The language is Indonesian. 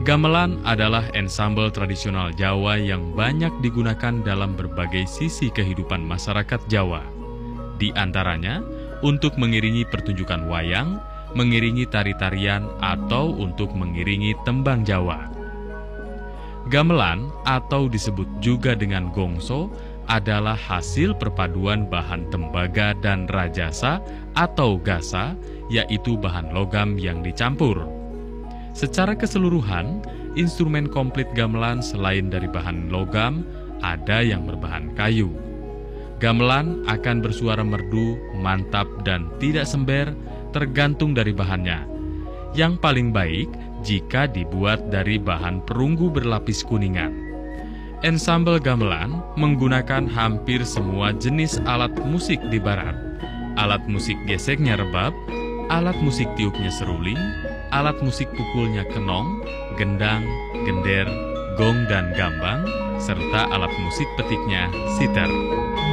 Gamelan adalah ensambel tradisional Jawa yang banyak digunakan dalam berbagai sisi kehidupan masyarakat Jawa. Di antaranya, untuk mengiringi pertunjukan wayang, mengiringi tari-tarian, atau untuk mengiringi tembang Jawa. Gamelan, atau disebut juga dengan gongso, adalah hasil perpaduan bahan tembaga dan rajasa atau gasa, yaitu bahan logam yang dicampur. Secara keseluruhan, instrumen komplit gamelan selain dari bahan logam, ada yang berbahan kayu. Gamelan akan bersuara merdu, mantap, dan tidak sember, tergantung dari bahannya. Yang paling baik jika dibuat dari bahan perunggu berlapis kuningan. Ensambel gamelan menggunakan hampir semua jenis alat musik di barat. Alat musik geseknya rebab, alat musik tiupnya seruling, alat musik pukulnya kenong, gendang, gender, gong dan gambang, serta alat musik petiknya siter.